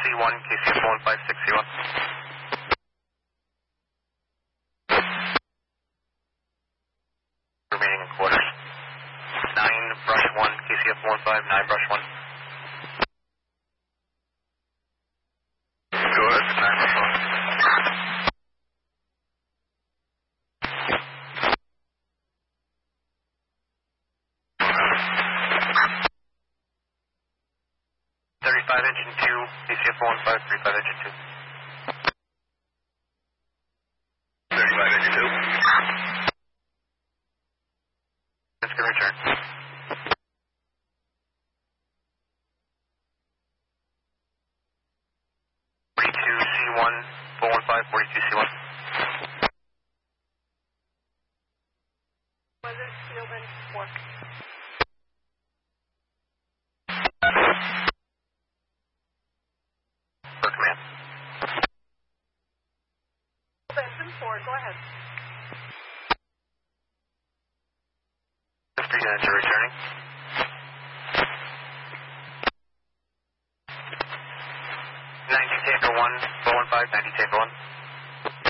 C1, KCF 156 C1. Remaining in quarters. 9 brush 1, KCF 15, 9 brush 1. Go ahead, 9 brush 1. Engine 2, KCF 15, 35 engine 2. 35 engine 2. Let's go return. 42 C1, 415, 42 C1. Weather, Steelman, 4. Engine 4, go ahead. 50 units are returning. 90 Tango 1, 415, 90 Tango 1.